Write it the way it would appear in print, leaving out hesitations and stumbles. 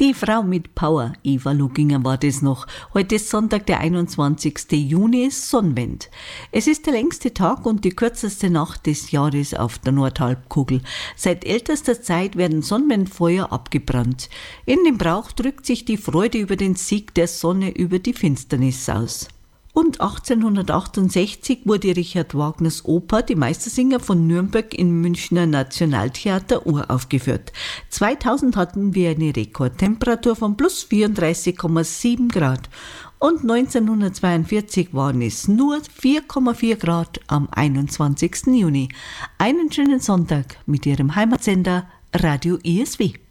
Die Frau mit Power, Eva Luginger war das noch. Heute ist Sonntag, der 21. Juni, Sonnenwend. Es ist der längste Tag und die kürzeste Nacht des Jahres auf der Nordhalbkugel. Seit ältester Zeit werden Sonnenwendfeuer abgebrannt. In dem Brauch drückt sich die Freude über den Sieg der Sonne über die Finsternis aus. Und 1868 wurde Richard Wagners Oper Die Meistersinger von Nürnberg im Münchner Nationaltheater uraufgeführt. 2000 hatten wir eine Rekordtemperatur von plus 34,7 Grad und 1942 waren es nur 4,4 Grad am 21. Juni. Einen schönen Sonntag mit Ihrem Heimatsender Radio ISW.